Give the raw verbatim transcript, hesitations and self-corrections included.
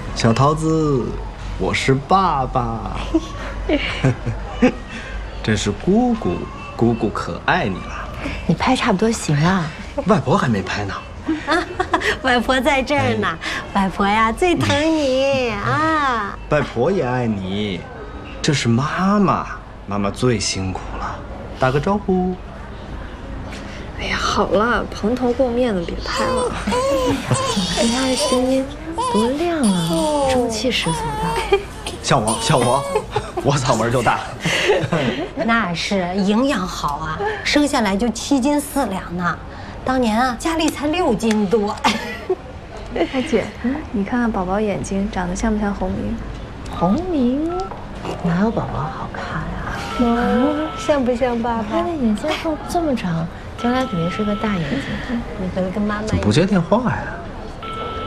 小桃子，我是爸爸。这是姑姑，姑姑可爱你了。 你拍差不多行了。 外婆还没拍呢。 啊，外婆在这儿呢。外婆呀，最疼你啊。 外婆也爱你。这是妈妈，妈妈最辛苦了。打个招呼。 哎呀，好了，蓬头垢面的，别拍了。 你看他的声音多亮啊，中气十足的。 像我，像我，我嗓门就大。 那是营养好啊，生下来就七斤四两呢。当年啊，家里才六斤多。 哎姐，你看看宝宝眼睛长得像不像红明？ 红明哪有宝宝好看呀？ 嗯，像不像爸爸？ 他的眼线缝这么长，将来肯定是个大眼睛。 你可能跟妈妈怎么不接电话呀？